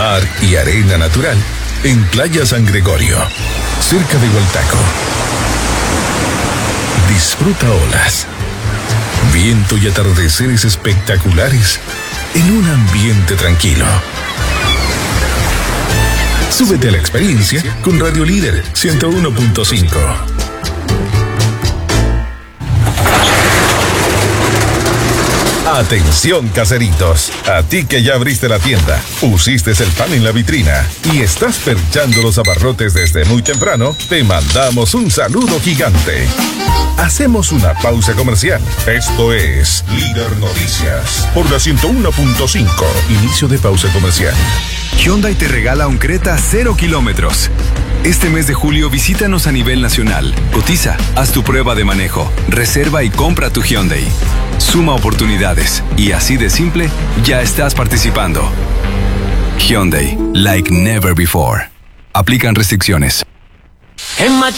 mar y arena natural en Playa San Gregorio, cerca de Hualtaco. Disfruta olas, viento y atardeceres espectaculares en un ambiente tranquilo. Súbete a la experiencia con Radio Líder 101.5. Atención, caseritos, a ti que ya abriste la tienda, pusiste el pan en la vitrina y estás perchando los abarrotes desde muy temprano, te mandamos un saludo gigante. Hacemos una pausa comercial. Esto es Líder Noticias por la 101.5. Inicio de pausa comercial. Hyundai te regala un Creta 0 kilómetros. Este mes de julio visítanos a nivel nacional. Cotiza, haz tu prueba de manejo, reserva y compra tu Hyundai. Suma oportunidades y así de simple, ya estás participando. Hyundai, like never before. Aplican restricciones. En